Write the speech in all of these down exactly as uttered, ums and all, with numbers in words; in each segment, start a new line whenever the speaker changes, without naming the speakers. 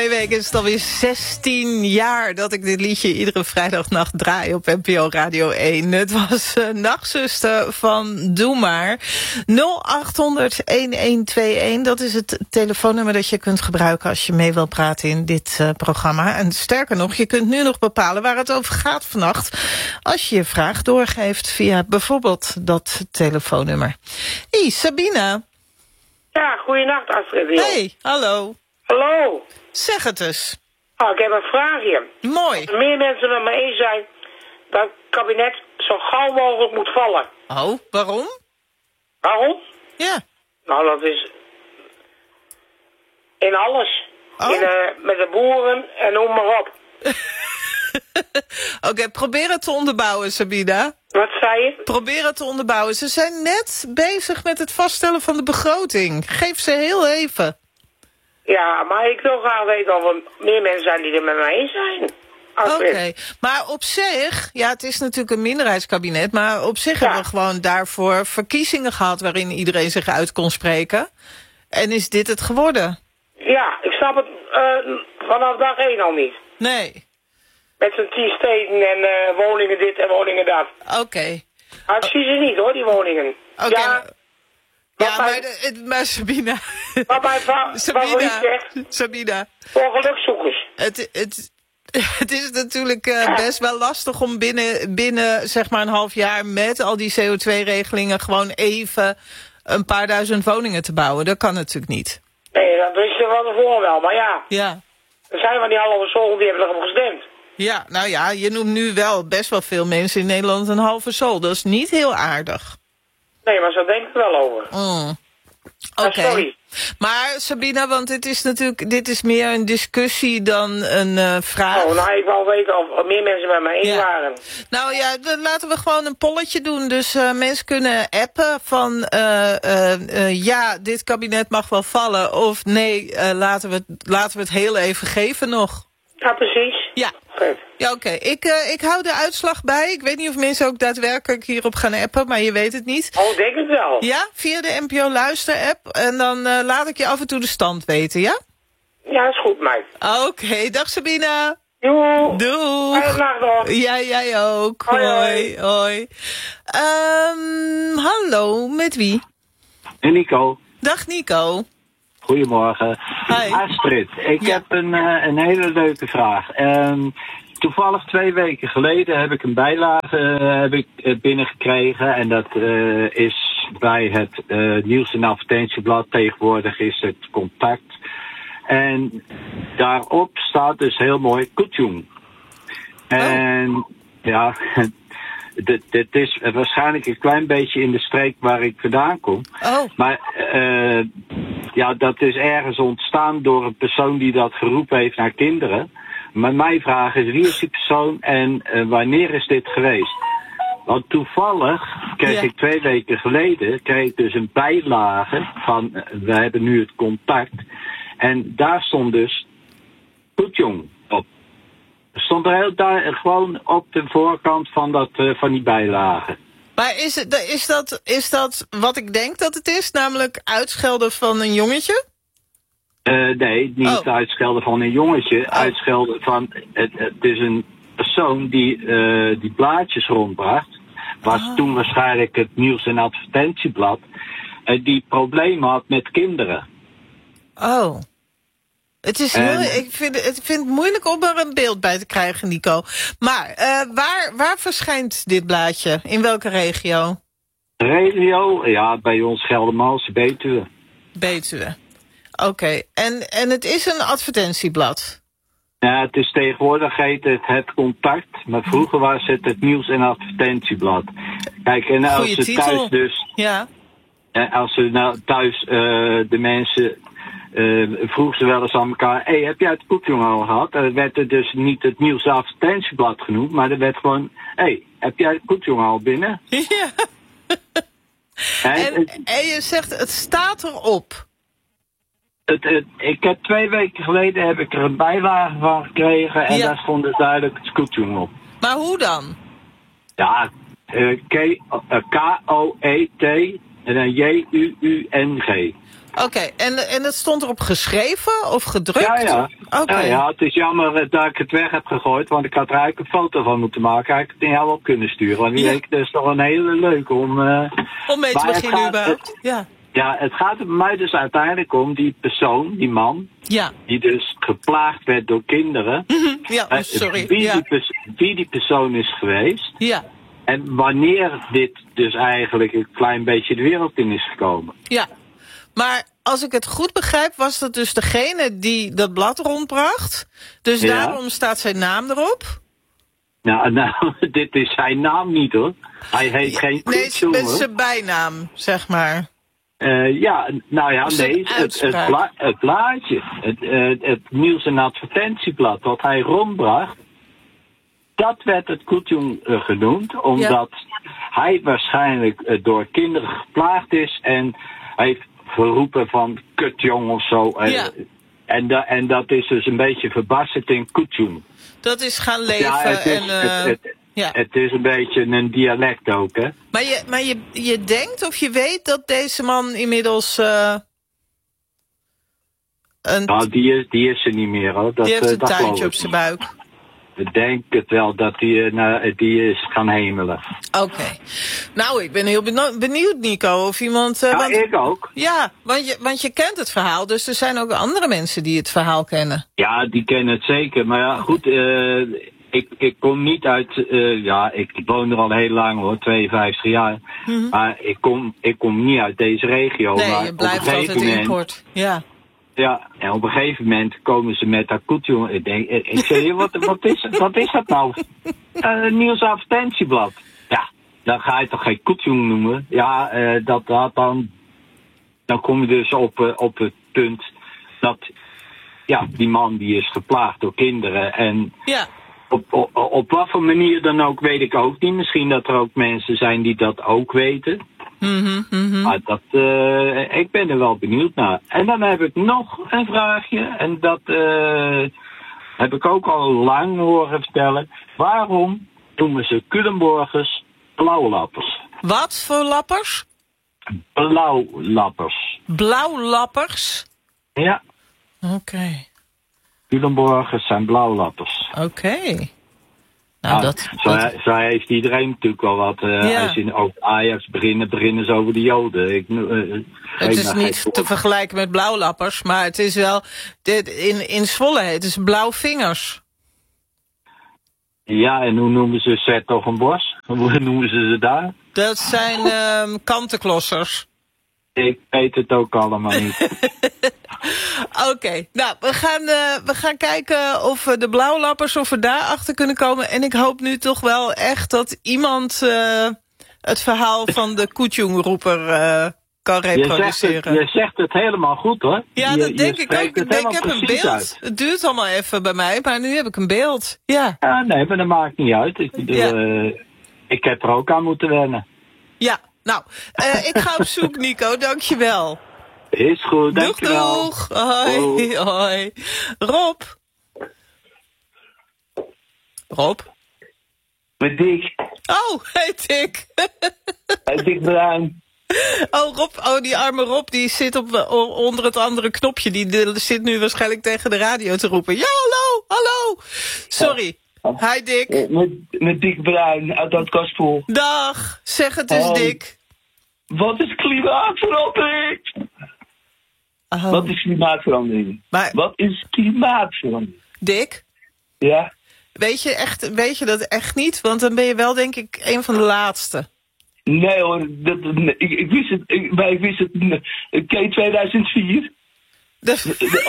Twee weken is het alweer zestien jaar dat ik dit liedje iedere vrijdagnacht draai op N P O Radio één. Het was uh, Nachtzuster van Doe Maar. nul acht honderd elf tweeëntig, dat is het telefoonnummer dat je kunt gebruiken als je mee wil praten in dit uh, programma. En sterker nog, je kunt nu nog bepalen waar het over gaat vannacht als je je vraag doorgeeft via bijvoorbeeld dat telefoonnummer. Hey, Sabina.
Ja, goeienacht Astrid.
Hey, hallo.
Hallo.
Zeg het eens.
Oh, ik heb een vraagje.
Mooi.
Als er meer mensen met me eens zijn dat het kabinet zo gauw mogelijk moet vallen.
Oh, waarom?
Waarom?
Ja.
Nou, dat is in alles.
Oh.
In, uh, met de boeren en noem maar op.
Oké, okay, probeer het te onderbouwen, Sabina.
Wat zei je?
Probeer het te onderbouwen. Ze zijn net bezig met het vaststellen van de begroting. Geef ze heel even.
Ja, maar ik wil graag weten of er meer mensen zijn die er met mij eens zijn.
Oké, okay. Maar op zich, ja, het is natuurlijk een minderheidskabinet, maar op zich ja. hebben we gewoon daarvoor verkiezingen gehad waarin iedereen zich uit kon spreken. En is dit het geworden?
Ja, ik snap het uh, vanaf dag één al niet.
Nee.
Met z'n tien steden en uh, woningen dit en woningen dat.
Oké. Okay.
Maar ik zie ze niet hoor, die woningen.
Oké. Okay.
Ja,
Ja, maar, de, maar Sabina...
Maar mijn va-
Sabina,
zegt...
Sabina...
Voor gelukzoekers.
Het, het, het is natuurlijk uh, best wel lastig om binnen, binnen zeg maar een half jaar... met al die C O twee regelingen gewoon even een paar duizend woningen te bouwen. Dat kan natuurlijk niet.
Nee, dat wist je van tevoren wel, maar ja.
Ja.
Er zijn van die halve sol die hebben erop gestemd.
Ja, nou ja, je noemt nu wel best wel veel mensen in Nederland een halve sol. Dat is niet heel aardig.
Nee, maar zo denk ik wel over.
Mm. Oké. Okay.
Sorry.
Maar Sabina, want dit is natuurlijk dit is meer een discussie dan een uh, vraag.
Oh, nou, ik wou weten of meer mensen met mij eens
ja.
waren.
Nou ja, dan laten we gewoon een polletje doen. Dus uh, mensen kunnen appen van uh, uh, uh, ja, dit kabinet mag wel vallen. Of nee, uh, laten, we het, laten we het heel even geven nog.
Ja, precies.
Ja.
Goed.
Ja, oké. Okay. Ik, uh, ik hou de uitslag bij. Ik weet niet of mensen ook daadwerkelijk hierop gaan appen, maar je weet het niet.
Oh, denk het wel.
Ja, via de N P O Luister-app. En dan uh, laat ik je af en toe de stand weten, ja?
Ja, is goed, meid.
Oké, okay. Dag Sabina.
Doei.
Doeg.
Goeienacht nog.
Ja, jij ook.
Hoi,
hoi. hoi. Um, hallo, met wie?
En Nico.
Dag Nico.
Goedemorgen.
Hi.
Astrid, ik
ja.
heb een, uh, een hele leuke vraag. Um, toevallig twee weken geleden heb ik een bijlage uh, heb ik, uh, binnengekregen. En dat uh, is bij het uh, Nieuws- en Advertentieblad. Tegenwoordig is het Contact. En daarop staat dus heel mooi Kutjung. En oh. ja... Dit, dit is waarschijnlijk een klein beetje in de streek waar ik vandaan kom.
Oh.
Maar uh, ja, dat is ergens ontstaan door een persoon die dat geroepen heeft naar kinderen. Maar mijn vraag is, wie is die persoon en uh, wanneer is dit geweest? Want toevallig kreeg ja. ik twee weken geleden kreeg ik dus een bijlage van, uh, we hebben nu het Contact. En daar stond dus Kutjung op. Stond er heel daar gewoon op de voorkant van, dat, uh, van die bijlagen.
Maar is, het, is, dat, is dat wat ik denk dat het is? Namelijk uitschelden van een jongetje?
Uh, nee, niet oh. uitschelden van een jongetje. Oh. Uitschelden van... Het, het is een persoon die uh, die blaadjes rondbracht. Was oh. toen waarschijnlijk het Nieuws- en Advertentieblad. Uh, die problemen had met kinderen.
Oh. Het is heel, en, ik, vind, ik vind het moeilijk om er een beeld bij te krijgen, Nico. Maar uh, waar, waar verschijnt dit blaadje? In welke regio?
Regio? Ja, bij ons Geldermalsen, Betuwe.
Betuwe. Oké. Okay. En, en het is een advertentieblad?
Ja, het is tegenwoordig heet het Het Contact. Maar vroeger was het het Nieuws- en Advertentieblad. Kijk, en als
Goeie
ze
titel.
thuis dus...
Ja.
Als ze nou thuis uh, de mensen... Uh, vroegen ze wel eens aan elkaar, hé, hey, heb jij het Kutjung al gehad? En dan werd er dus niet het Nieuws- en Advertentieblad genoemd, maar er werd gewoon, hé, hey, heb jij het Kutjung al binnen?
Ja. en, en, en je zegt, het staat erop.
Het, het, ik heb twee weken geleden heb ik er een bijlage van gekregen en ja. daar stond dus duidelijk het Kutjung op.
Maar hoe dan?
Ja, uh, K O E T en dan J U U N G.
Oké, okay. en, en het stond erop geschreven of gedrukt?
Ja, ja.
Okay.
ja, ja. Het is jammer dat ik het weg heb gegooid, want ik had er eigenlijk een foto van moeten maken. Ik had het in jou op kunnen sturen. Want die ja. week, dat is toch een hele leuke om... Uh,
om mee te beginnen überhaupt, ja.
Ja, het gaat er bij mij dus uiteindelijk om die persoon, die man,
ja.
die dus geplaagd werd door kinderen.
Mm-hmm. Ja, oh, sorry.
Uh, wie,
ja.
die pers- wie die persoon is geweest.
Ja.
En wanneer dit dus eigenlijk een klein beetje de wereld in is gekomen.
Ja, maar als ik het goed begrijp, was dat dus degene die dat blad rondbracht. Dus ja. daarom staat zijn naam erop.
Nou, nou, dit is zijn naam niet hoor. Hij heet ja, geen Kutjong,
Nee, met zijn bijnaam, zeg maar.
Uh, ja, nou ja, nee, het, het, bla, het blaadje, het, uh, het nieuws- en advertentieblad wat hij rondbracht, dat werd het Kutjong uh, genoemd, omdat ja. hij waarschijnlijk uh, door kinderen geplaagd is en heeft geroepen van Kutjong of zo. Uh,
ja.
en, da, en dat is dus een beetje verbasterd in Kutjong.
Dat is gaan leven
ja, het is,
en... Uh...
het, het,
Ja.
Het is een beetje een dialect ook, hè?
Maar je, maar je, je denkt of je weet dat deze man inmiddels... Uh, een
nou, die is, die is er niet meer, hoor. Dat,
die heeft een
uh,
tuintje op zijn buik.
Ik denk het wel dat die, uh, die is gaan hemelen.
Oké. Okay. Nou, ik ben heel benieuwd, Nico, of iemand... Uh,
ja,
want,
ik ook.
Ja, want je, want je kent het verhaal, dus er zijn ook andere mensen die het verhaal kennen.
Ja, die kennen het zeker. Maar ja, goed... Uh, Ik, ik kom niet uit, uh, ja, ik woon er al heel lang hoor, tweeënvijftig jaar. Mm-hmm. Maar ik kom, ik kom niet uit deze regio.
Nee,
maar
je blijft
op een
altijd
moment,
import. Ja.
Ja, en op een gegeven moment komen ze met dat Kutjong. Ik denk, ik zeg, wat, wat, is, wat is dat nou? Een uh, nieuwsadvertentieblad. Ja, dan ga je toch geen Kutjong noemen? Ja, uh, dat, dat dan, dan kom je dus op, uh, op het punt dat, ja, die man die is geplaagd door kinderen en...
Ja.
Op, op, op wat voor manier dan ook, weet ik ook niet. Misschien dat er ook mensen zijn die dat ook weten.
Mm-hmm, mm-hmm.
Maar dat, uh, ik ben er wel benieuwd naar. En dan heb ik nog een vraagje. En dat uh, heb ik ook al lang horen vertellen. Waarom noemen ze Culemborgers blauwlappers?
Wat voor lappers?
Blauwlappers.
Blauwlappers?
Ja.
Oké. Okay.
Culemborgers zijn blauwlappers.
Oké. Okay. Nou,
nou,
dat,
zo,
dat...
zo heeft iedereen natuurlijk wel wat. Uh, ja. Als je ook Ajax beginnen, beginnen ze over de Joden. Ik, uh,
het is niet te vergelijken met blauwlappers, maar het is wel... Dit, in, in Zwolle heet het blauwvingers.
Ja, en hoe noemen ze Zertogenbosch? Hoe noemen ze ze daar?
Dat zijn um, kantenklossers.
Ik weet het ook allemaal niet.
Oké, okay. nou, we gaan, uh, we gaan kijken of we de blauwlappers, of we daarachter kunnen komen. En ik hoop nu toch wel echt dat iemand uh, het verhaal van de Kutjong-roeper uh, kan reproduceren.
Je zegt, het, je zegt het helemaal goed, hoor.
Ja,
je,
dat denk ik ook. Ik, denk, ik heb een beeld.
Uit.
Het duurt allemaal even bij mij, maar nu heb ik een beeld. Ja,
ja nee, maar dat maakt niet uit. Ik, ja. uh, ik heb er ook aan moeten wennen.
Ja, nou, uh, ik ga op zoek, Nico. Dankjewel.
Is goed,
doeg,
dankjewel.
Doeg, hoi, oh. hoi. Rob. Rob.
Met Dick.
Oh, hey Dick.
Hey Dick Bruin.
Oh, Rob, oh, die arme Rob, die zit op, onder het andere knopje. Die de, zit nu waarschijnlijk tegen de radio te roepen. Ja, hallo, hallo. Sorry. Oh. Hi, Dick.
Met, met Dick Bruin uit dat kastpoel.
Dag, zeg het eens, oh. Dick.
Wat is klimaatverandering? Oh. Wat is klimaatverandering? Maar, Wat is klimaatverandering?
Dick?
Ja?
Weet je, echt, weet je dat echt niet? Want dan ben je wel, denk ik, een van de laatste.
Nee hoor, dat, ik, ik wist het, ik, maar ik wist het, K tweeduizend vier.
De...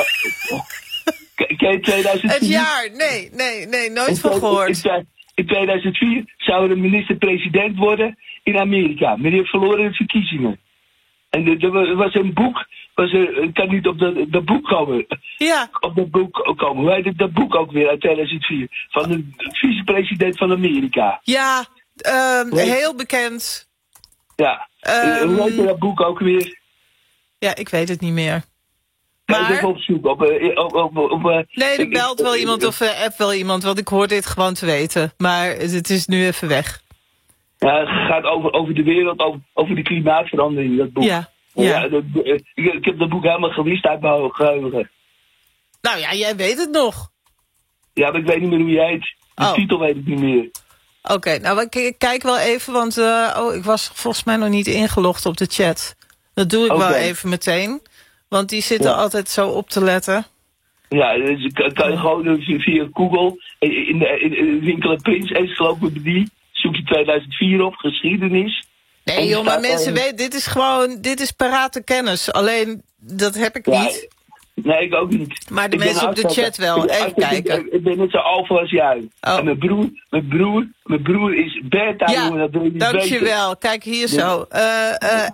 K tweeduizend vier.
Het jaar, nee, nee, nee, nooit van gehoord.
In, in tweeduizend vier zou er een minister-president worden in Amerika. Maar die heeft verloren de verkiezingen. En er was een boek, was er, ik kan niet op dat, dat boek komen.
Ja.
Op dat boek komen. Hoe heet het, dat boek ook weer uit tweeduizend vier? Van de vicepresident van Amerika.
Ja, um, heel bekend.
Ja,
um,
hoe heet dat boek ook weer?
Ja, ik weet het niet meer.
Maar... Nee, op zoek. Op, op, op, op, op,
nee, er belt wel iemand of uh, app wel iemand, want ik hoor dit gewoon te weten. Maar het is nu even weg.
Ja, het gaat over, over de wereld, over, over de klimaatverandering, dat boek.
Ja, Ja.
Ja, dat, uh, ik, ik heb dat boek helemaal gewist uit mijn geheugen.
Nou ja, jij weet het nog.
Ja, maar ik weet niet meer hoe je heet. De
Oh.
titel weet ik niet meer.
Oké, okay, nou ik, ik kijk wel even, want uh, oh, ik was volgens mij nog niet ingelogd op de chat. Dat doe ik
Okay.
wel even meteen. Want die zitten
Ja.
altijd zo op te letten.
Ja, dus kan, kan je gewoon via Google in de, in de winkel en Prins, eens geloof ik die, zoek je tweeduizend vier op, geschiedenis.
Nee joh, maar mensen weten, dit is gewoon, dit is parate kennis. Alleen, dat heb ik
Ja,
niet.
Nee, ik ook niet.
Maar de
ik
mensen op de chat wel. Even kijken.
Ik, ik ben net zo alfa als jij.
Oh.
En mijn broer, mijn broer, mijn broer is beta,
Ja,
jongen, dat wil je niet
dankjewel.
weten.
Kijk hier zo. Uh, uh,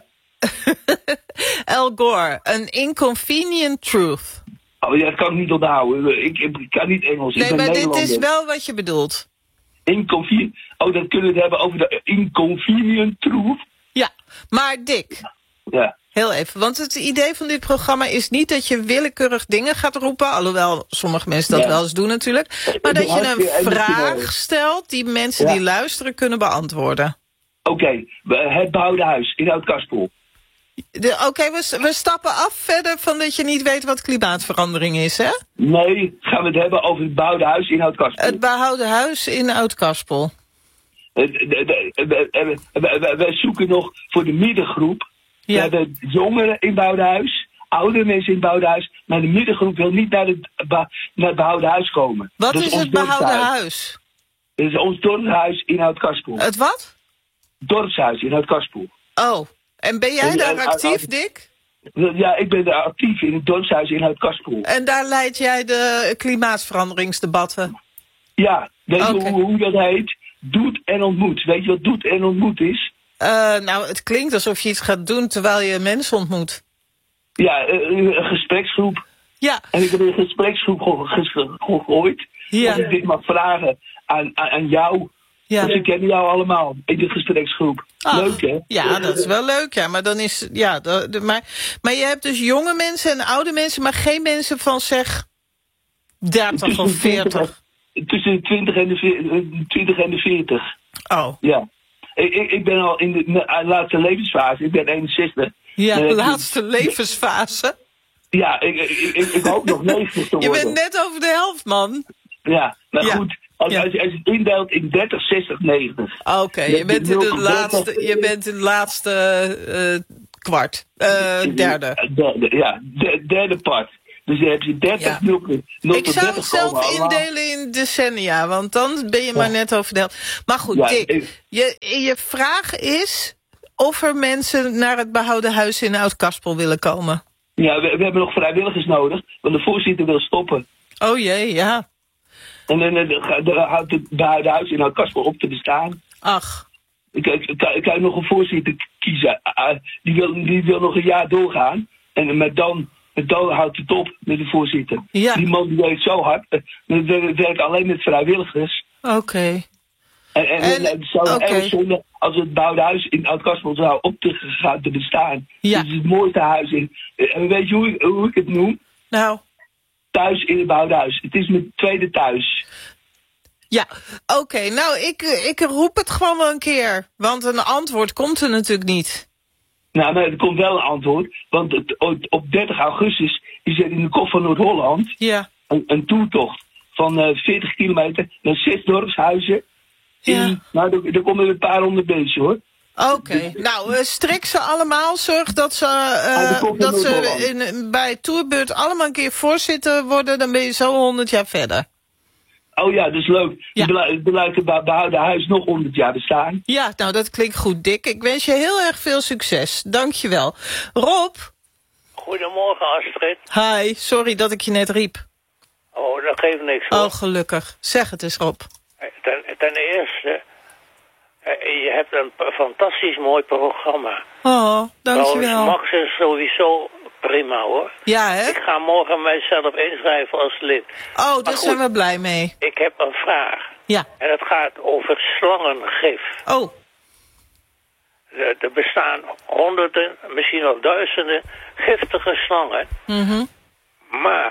Al Gore, an inconvenient truth.
Oh ja, dat kan ik niet onthouden. Ik, ik, ik kan niet Engels.
Nee,
ik ben
maar dit
Nederlander.
is wel wat je bedoelt.
Inconvenient. Oh, dan kunnen we het hebben over de inconvenient truth.
Ja, maar Dick,
Ja.
heel even. Want het idee van dit programma is niet dat je willekeurig dingen gaat roepen. Alhoewel sommige mensen dat
Ja.
wel eens doen natuurlijk. Maar dat je een vraag stelt die mensen
Ja.
die luisteren kunnen beantwoorden.
Oké, okay. Het behouden huis in Oud-Kaspel.
Oké, okay, we, we stappen af verder van dat je niet weet wat klimaatverandering is, hè?
Nee, gaan we het hebben over het behouden huis in Oud-Kaspel.
Het behouden huis in Oud-Kaspel.
Wij zoeken nog voor de middengroep.
Ja.
We hebben jongeren in Boudenhuis, oudere mensen in Boudenhuis, maar de middengroep wil niet naar het, naar het behouden huis komen.
Wat
Dat
is
ons
het behouden
dorpshuis.
huis?
Dat is ons dorpshuis in Oud-Kaspel.
Het wat?
Dorpshuis in Oud-Kaspel.
Oh, en ben jij
En,
daar
en,
actief,
en-
Dick?
Ja, ik ben daar actief in het dorpshuis in Oud-Kaspel.
En daar leid jij de klimaatveranderingsdebatten?
Ja, weet je
Oké.
hoe, hoe dat heet? Doet en ontmoet. Weet je wat doet en ontmoet is?
Uh, nou, het klinkt alsof je iets gaat doen terwijl je mensen ontmoet.
Ja, een, een gespreksgroep.
Ja,
En ik heb een gespreksgroep ge- ge- gegooid.
Ja.
Als ik dit mag vragen aan, aan, aan jou.
ja.
Want ze kennen jou allemaal in de gespreksgroep.
Ach,
Leuk, hè?
Ja, dat is wel leuk, ja. Maar dan is, ja, de, de- maar, maar je hebt dus jonge mensen en oude mensen, maar geen mensen van zeg dertig of veertig.
Tussen de twintig en de, veer- twintig en de veertig.
Oh,
Ja. Ik, ik, ik ben al in de na- laatste levensfase. Ik ben eenenzestig.
ja,
Nee,
laatste levensfase.
Ja, ik, ik, ik, ik hoop nog negentig te
Je
worden.
bent net over de helft, man.
Ja, nou
Ja.
goed. Als,
Ja.
als, je, als je het indeelt in dertig, zestig, negentig.
Oké, je bent in de laatste, je bent in de laatste uh, kwart, uh, derde.
Derde, ja, de, derde part. Dus je hebt je dertig,
Ja.
nul, nul
Ik
tot
zou het
dertig
zelf
komen allemaal.
indelen in decennia, want dan ben je maar
Ja.
net over de helft. Maar goed,
Ja,
Dick,
ik-
je, je vraag is of er mensen naar het behouden huis in Oud-Kaspel willen komen.
Ja, we, we hebben nog vrijwilligers nodig, want de voorzitter wil stoppen.
Oh jee, ja.
En dan dan ga- dan houdt het behouden huis in Oud-Kaspel op te bestaan.
Ach,
Ik, ik, ik, kan- ik kan nog een voorzitter kiezen. Ah, ah, die, wil, die wil nog een jaar doorgaan. En met dan, met dan houdt het op met de voorzitter.
Ja.
Die man die werkt zo hard. eh, We we werken alleen met vrijwilligers.
oké.
En, en,
En-
en het zou
oké.
erg zonde als het bouwde huis in Oud-Kaspel zou op te gaan te bestaan.
Ja.
Het is het mooiste huis in. En weet je hoe, ik- hoe ik het noem?
Nou,
Thuis in het bouwde huis. Het is mijn tweede thuis.
ja. Oké, nou, ik, ik roep het gewoon wel een keer. Want een antwoord komt er natuurlijk niet.
Nou, maar er komt wel een antwoord. Want het, op dertig augustus is er in de Kop van Noord-Holland
Ja.
een, een toertocht van eh, veertig kilometer naar zes dorpshuizen. In,
Ja.
Nou, er, er komen een paar honderd mensen hoor.
Oké, nou, uh, strik ze allemaal. Zorg dat ze, uh,
Ah, de kop
dat
van
ze
Noord-Holland.
in, bij Tourbeurt allemaal een keer voorzitter worden. Dan ben je zo honderd jaar verder.
Oh ja, dat is leuk.
Ja.
Het beluidt behouden huis nog honderd jaar bestaan.
Ja, nou, dat klinkt goed, Dick. Ik wens je heel erg veel succes. Dank je wel. Rob.
Goedemorgen, Astrid.
Hi, sorry dat ik je net riep.
Oh, dat geeft niks hoor.
Oh, gelukkig. Zeg het eens, Rob.
Ten, ten eerste, eh, je hebt een p- fantastisch mooi programma.
Oh, dankjewel.
Trouwens, Max is sowieso prima hoor.
Ja, hè?
Ik ga morgen mijzelf inschrijven als lid.
Oh, daar
Maar
zijn
goed,
we blij mee.
ik heb een vraag.
Ja.
En het gaat over slangengif.
Oh,
Er, er bestaan honderden, misschien wel duizenden giftige slangen.
mhm.
Maar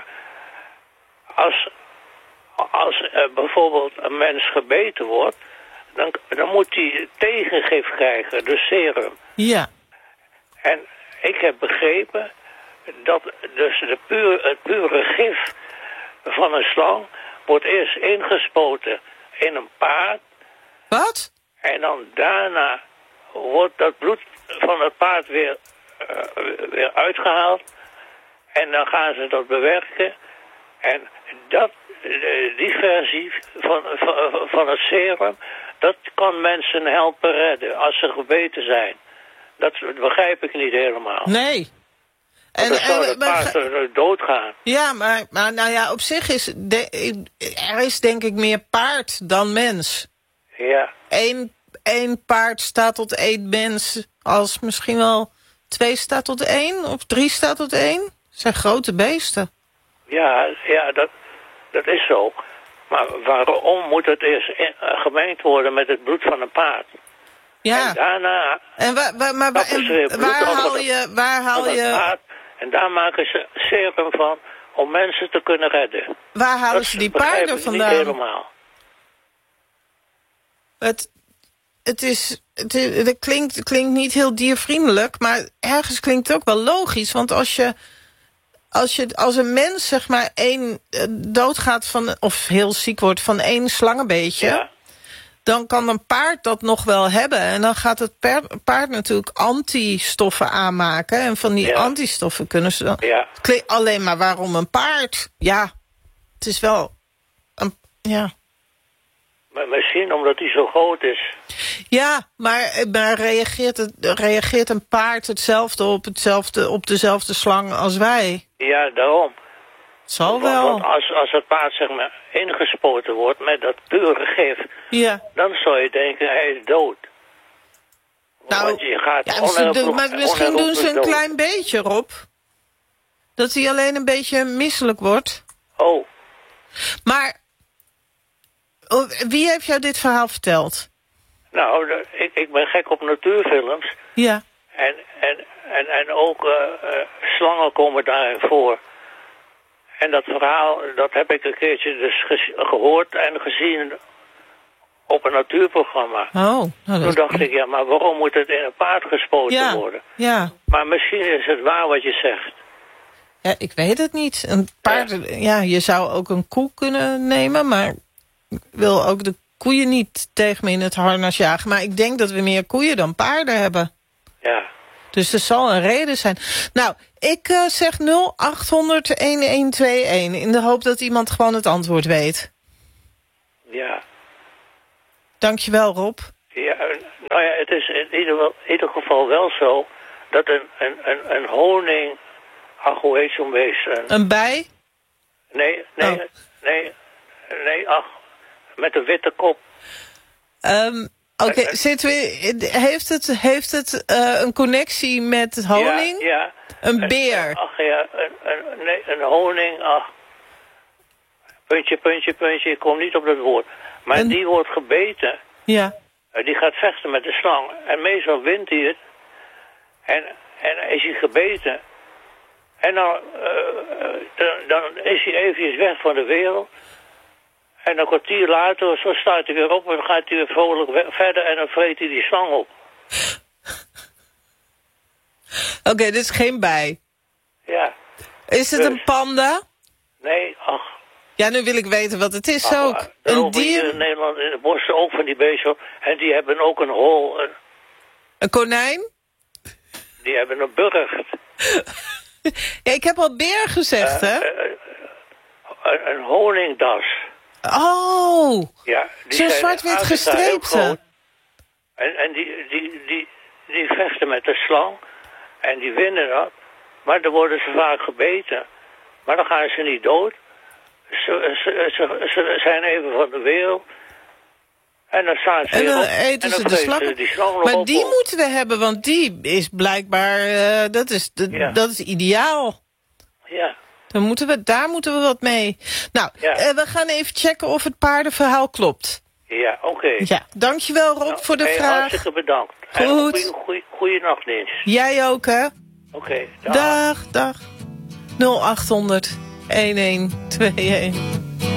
als, als uh, bijvoorbeeld een mens gebeten wordt, dan, dan moet hij tegengif krijgen, dus serum.
Ja.
En ik heb begrepen dat dus de puur, het pure gif van een slang wordt eerst ingespoten in een paard.
Wat?
En dan daarna wordt dat bloed van het paard weer, uh, weer uitgehaald. En dan gaan ze dat bewerken. En dat, die versie van, van, van het serum, dat kan mensen helpen redden als ze gebeten zijn. Dat begrijp ik niet helemaal.
Nee. En,
dan zou
en,
het
maar,
paard doodgaan.
Ja, maar, maar nou ja, op zich is... De, er is denk ik meer paard dan mens.
Ja.
Eén, één paard staat tot één mens als misschien wel twee staat tot één of drie staat tot één. Dat zijn grote beesten.
Ja, ja dat, dat is zo. Maar waarom moet het eerst in, uh, gemengd worden met het bloed van een paard?
Ja.
En daarna...
En waar, waar, maar, waar, en waar haal je... Waar haal je
paard, en daar maken ze serum van om mensen te kunnen redden.
Waar halen
dat
ze die paarden vandaan?
Niet helemaal.
Het, het, is, het, is, het klinkt, het klinkt niet heel diervriendelijk, maar ergens klinkt het ook wel logisch. Want als je, als je als een mens zeg maar één uh, doodgaat van, of heel ziek wordt van één slangenbeetje, ja, dan kan een paard dat nog wel hebben. En dan gaat het per, paard natuurlijk antistoffen aanmaken. En van die ja. antistoffen kunnen ze dan...
Ja.
Alleen maar waarom een paard? Ja, het is wel... Een, ja.
Maar misschien omdat hij zo groot is.
Ja, maar, maar reageert, het, reageert een paard hetzelfde op, hetzelfde op dezelfde slang als wij?
Ja, daarom.
Zal wel.
Want als, als het paard zeg maar ingespoten wordt met dat pure gif,
ja,
dan zou je denken hij is dood.
Nou,
want je gaat
ja, misschien, doen, maar misschien doen ze een dood. klein beetje, Rob. Dat hij alleen een beetje misselijk wordt.
Oh.
Maar wie heeft jou dit verhaal verteld?
Nou, de, ik, ik ben gek op natuurfilms.
Ja.
En, en, en, en ook uh, uh, slangen komen daarin voor. En dat verhaal, dat heb ik een keertje dus ge- gehoord en gezien op een natuurprogramma.
Oh, nou
Toen dacht ik, ja, maar waarom moet het in een paard gespoten
ja,
worden?
Ja.
Maar misschien is het waar wat je zegt.
Ja, ik weet het niet. Een paard, ja. ja, je zou ook een koe kunnen nemen, maar ik wil ook de koeien niet tegen me in het harnas jagen. Maar ik denk dat we meer koeien dan paarden hebben.
Ja.
Dus er zal een reden zijn. Nou, ik uh, zeg nul acht honderd een een twee een in de hoop dat iemand gewoon het antwoord weet.
Ja.
Dankjewel, Rob.
Ja, nou ja, het is in ieder, geval, in ieder geval wel zo dat een, een, een, een honing... Ach, hoe heet zo'n beest? Een,
een bij?
Nee, nee, oh. nee, nee, ach, met een witte kop.
Um, Oké, okay, zitten we... Heeft het, heeft het uh, een connectie met honing?
Ja, ja.
Een, een beer?
Ach ja, een, een, nee, een honing, ach. Puntje, puntje, puntje, ik kom niet op dat woord. Maar een... die wordt gebeten.
Ja.
Die gaat vechten met de slang. En meestal wint hij het. En, en is hij gebeten. En dan, uh, dan, dan is hij eventjes weg van de wereld. En een kwartier later, zo staat hij weer op en dan gaat hij weer vrolijk verder en dan vreet hij die slang op.
Oké, okay, dit is geen bij.
Ja.
Is het dus een panda?
Nee, ach.
Ja, nu wil ik weten wat het is ach, ook.
Een dier? In Nederland in de bossen ook van die beesten. En die hebben ook een hol. Een,
een konijn?
Die hebben een burcht.
Ja, ik heb al beer gezegd, uh, hè? Uh,
uh, een honingdas.
Oh!
Ja,
zo'n zwart-wit gestreepte.
En, en die, die, die, die vechten met de slang. En die winnen dat. Maar dan worden ze vaak gebeten. Maar dan gaan ze niet dood. Ze, ze, ze, ze zijn even van de wereld. En dan staan ze
en dan
op,
eten
en dan
ze de slang.
die slang
maar
op
die
op.
moeten we hebben, want die is blijkbaar... Uh, dat, is de, ja. dat is ideaal.
Ja.
Dan moeten we, daar moeten we wat mee. Nou,
ja.
uh, we gaan even checken of het paardenverhaal klopt.
Ja, oké. Okay.
Ja, dankjewel Rob nou, voor de
hey,
vraag.
Hartstikke bedankt.
Goed.
Goeie nachtdienst.
Jij ook, hè?
Oké, okay,
dag. Dag, dag. nul acht honderd een een twee een